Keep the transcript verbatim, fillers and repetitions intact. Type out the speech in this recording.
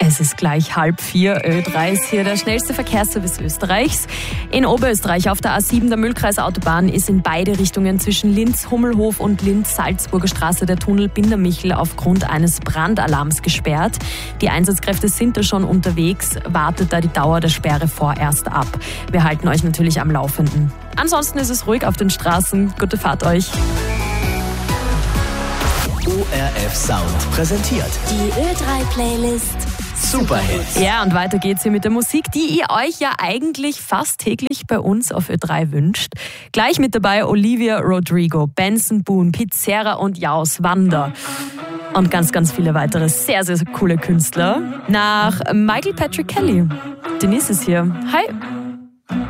Es ist gleich halb vier. Ö drei ist hier der schnellste Verkehrsservice Österreichs. In Oberösterreich auf der A sieben der Mühlkreisautobahn ist in beide Richtungen zwischen Linz-Hummelhof und Linz-Salzburger Straße der Tunnel Bindermichel aufgrund eines Brandalarms gesperrt. Die Einsatzkräfte sind da schon unterwegs, wartet da die Dauer der Sperre vorerst ab. Wir halten euch natürlich am Laufenden. Ansonsten ist es ruhig auf den Straßen. Gute Fahrt euch. O R F Sound präsentiert die Ö drei Playlist Superhits. Ja, und weiter geht's hier mit der Musik, die ihr euch ja eigentlich fast täglich bei uns auf Ö drei wünscht. Gleich mit dabei Olivia Rodrigo, Benson Boone, Pizzerra und Jaus Wander. Und ganz, ganz viele weitere sehr, sehr coole Künstler. Nach Michael Patrick Kelly. Denise ist hier. Hi.